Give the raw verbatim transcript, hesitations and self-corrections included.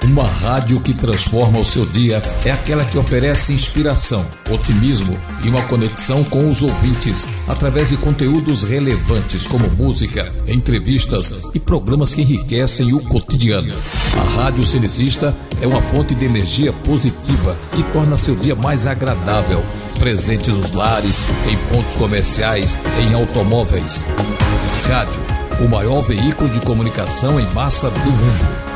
Uma rádio que transforma o seu dia é aquela que oferece inspiração, otimismo e uma conexão com os ouvintes através de conteúdos relevantes como música, entrevistas e programas que enriquecem o cotidiano. A Rádio Cenezista é uma fonte de energia positiva que torna seu dia mais agradável, presente nos lares, em pontos comerciais, em automóveis. Rádio, o maior veículo de comunicação em massa do mundo.